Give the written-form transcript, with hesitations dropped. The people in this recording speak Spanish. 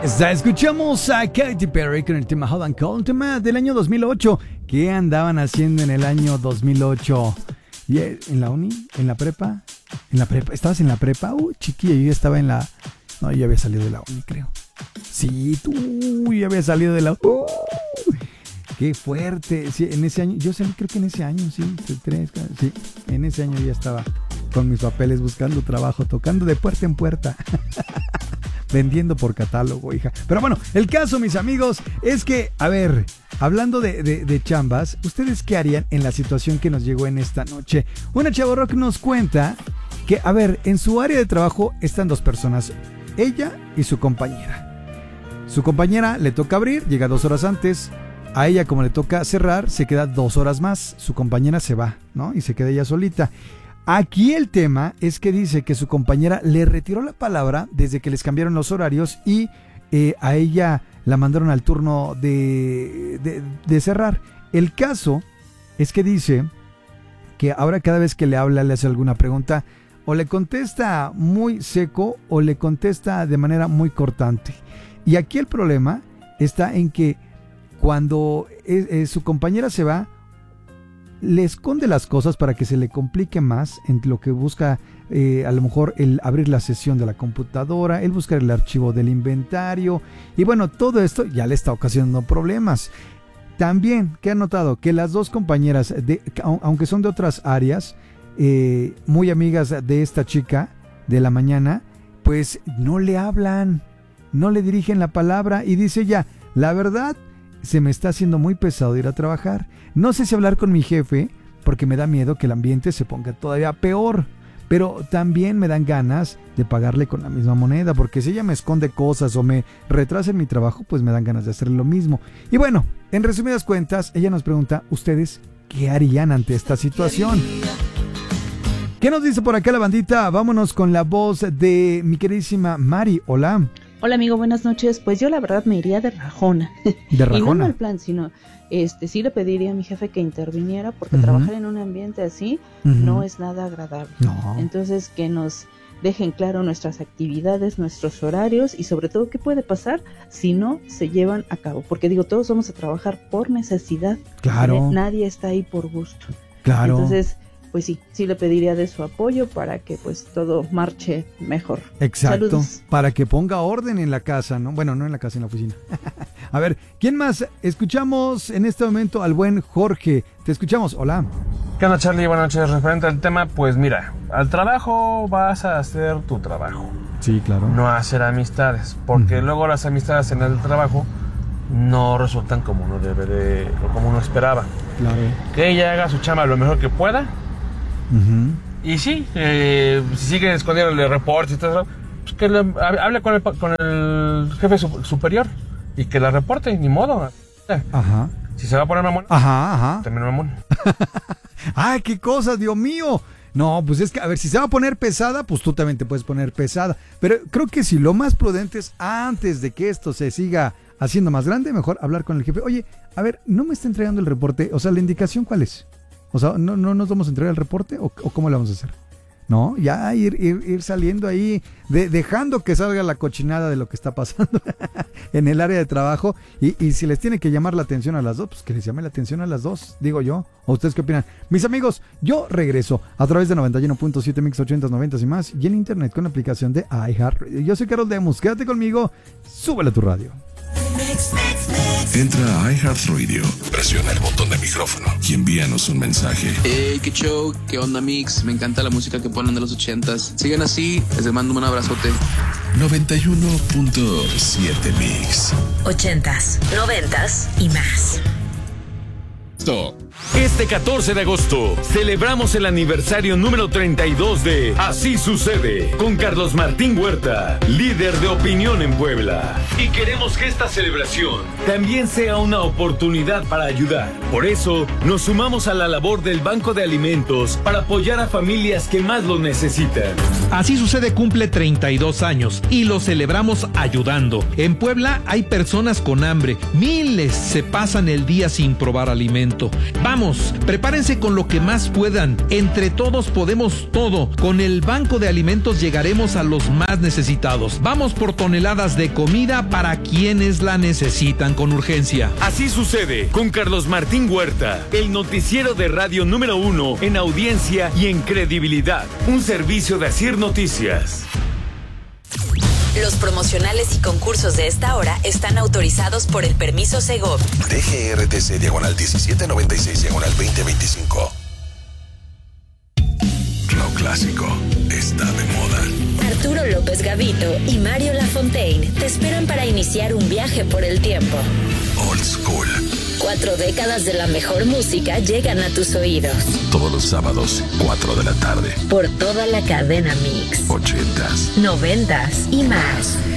Escuchamos a Katy Perry con el tema Hot and Cold, tema del año 2008. ¿Qué andaban haciendo en el año 2008? ¿Y en la uni? ¿En la prepa? ¿En la prepa? ¿Estabas en la prepa? Chiquilla, yo ya estaba en la... No, yo ya había salido de la uni, creo. Sí, tú ya había salido de la... ¡Qué fuerte! Sí, en ese año, yo salí creo que en ese año, sí, en ese año ya estaba con mis papeles buscando trabajo, tocando de puerta en puerta. Vendiendo por catálogo, hija. Pero bueno, el caso, mis amigos, es que, a ver, hablando de chambas, ¿ustedes qué harían en la situación que nos llegó en esta noche? Una chavorrock nos cuenta que, a ver, en su área de trabajo están dos personas, ella y su compañera. Su compañera le toca abrir, llega 2 horas antes. A ella, como le toca cerrar, se queda 2 horas más. Su compañera se va, ¿no? Y se queda ella solita. Aquí el tema es que dice que su compañera le retiró la palabra desde que les cambiaron los horarios y a ella la mandaron al turno de cerrar. El caso es que dice que ahora cada vez que le habla, le hace alguna pregunta, o le contesta muy seco o le contesta de manera muy cortante. Y aquí el problema está en que cuando su compañera se va, le esconde las cosas para que se le complique más en lo que busca, a lo mejor el abrir la sesión de la computadora, el buscar el archivo del inventario, y bueno, todo esto ya le está ocasionando problemas. También, ¿qué han notado? Que las dos compañeras, aunque son de otras áreas, muy amigas de esta chica de la mañana, pues no le hablan, no le dirigen la palabra, y dice ella, la verdad, se me está haciendo muy pesado ir a trabajar. No sé si hablar con mi jefe porque me da miedo que el ambiente se ponga todavía peor. Pero también me dan ganas de pagarle con la misma moneda, porque si ella me esconde cosas o me retrasa en mi trabajo, pues me dan ganas de hacer lo mismo. Y bueno, en resumidas cuentas, ella nos pregunta, ¿ustedes qué harían ante esta situación? ¿Qué nos dice por acá la bandita? Vámonos con la voz de mi queridísima Mari. Hola. Hola amigo, buenas noches. Pues yo la verdad me iría de rajona. ¿De rajona? Y no mal plan, sino sí le pediría a mi jefe que interviniera, porque trabajar en un ambiente así no es nada agradable. No. Entonces que nos dejen claro nuestras actividades, nuestros horarios y sobre todo qué puede pasar si no se llevan a cabo. Porque digo, todos vamos a trabajar por necesidad. Claro. Nadie está ahí por gusto. Claro. Entonces, pues sí le pediría de su apoyo para que pues todo marche mejor. Exacto. Saludos. Para que ponga orden en la casa, ¿no? Bueno, no en la casa, en la oficina. A ver, ¿quién más? Escuchamos en este momento al buen Jorge. Te escuchamos. Hola. ¿Qué onda, Charlie? Buenas noches. Referente al tema, pues mira, al trabajo vas a hacer tu trabajo. Sí, claro. No a hacer amistades, porque luego las amistades en el trabajo no resultan como uno debe de, o como uno esperaba. Claro. Que ella haga su chamba lo mejor que pueda. Y sí, si sigue escondiendo el reporte y todo eso, pues que hable con el jefe superior y que la reporte, ni modo. Ajá. Si se va a poner mamón, también mamón. ¡Ay, qué cosas, Dios mío! No, pues es que, a ver, si se va a poner pesada, pues tú también te puedes poner pesada. Pero creo que si lo más prudente es, antes de que esto se siga haciendo más grande, mejor hablar con el jefe. Oye, a ver, ¿no me está entregando el reporte? O sea, ¿la indicación cuál es? O sea, ¿no nos vamos a entregar el reporte o cómo lo vamos a hacer? No, ya ir saliendo ahí, dejando que salga la cochinada de lo que está pasando en el área de trabajo. Y si les tiene que llamar la atención a las dos, pues que les llame la atención a las dos, digo yo. ¿O ustedes qué opinan? Mis amigos, yo regreso a través de 91.7 Mix 80s, 90s y más, y en internet con la aplicación de iHeartRadio. Yo soy Carol Demus, quédate conmigo, súbele a tu radio. Entra a iHeartRadio, presiona el botón de micrófono y envíanos un mensaje. Hey, qué show, qué onda Mix, me encanta la música que ponen de los 80s. Sigan así, les mando un abrazote. 91.7 Mix 80s, 90s y más. Este 14 de agosto celebramos el aniversario número 32 de Así Sucede con Carlos Martín Huerta, líder de opinión en Puebla. Y queremos que esta celebración también sea una oportunidad para ayudar. Por eso nos sumamos a la labor del Banco de Alimentos para apoyar a familias que más lo necesitan. Así Sucede cumple 32 años y lo celebramos ayudando. En Puebla hay personas con hambre, miles se pasan el día sin probar alimento. Vamos, prepárense con lo que más puedan. Entre todos podemos todo. Con el Banco de Alimentos llegaremos a los más necesitados. Vamos por toneladas de comida para quienes la necesitan con urgencia. Así sucede con Carlos Martín Huerta, el noticiero de radio número 1 en audiencia y en credibilidad. Un servicio de Asir Noticias. Los promocionales y concursos de esta hora están autorizados por el permiso Segov. DGRTC /1796/2025. Lo clásico está de moda. Arturo López Gavito y Mario Lafontaine te esperan para iniciar un viaje por el tiempo. Old School. 4 décadas de la mejor música llegan a tus oídos. Todos los sábados, 4 de la tarde. Por toda la cadena Mix. 80s, 90s y más.